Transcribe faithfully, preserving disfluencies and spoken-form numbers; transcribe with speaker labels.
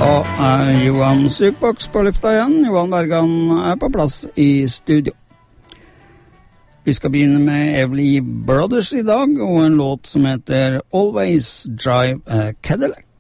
Speaker 1: Og uh, Johan Sykboks på lufta igjen. Johan Bergan er på plass i studio. Vi skal begynne med Everly Brothers i dag, og en låt som heter Always Drive a Cadillac.